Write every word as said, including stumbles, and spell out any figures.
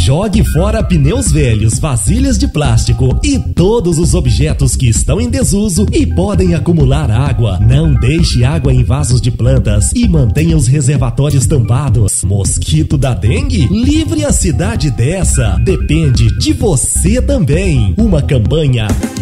Jogue fora pneus velhos, vasilhas de plástico e todos os objetos que estão em desuso e podem acumular água. Não deixe água em vasos de plantas e mantenha os reservatórios tampados. Mosquito da dengue? Livre a cidade dessa. Depende de você também. Uma campanha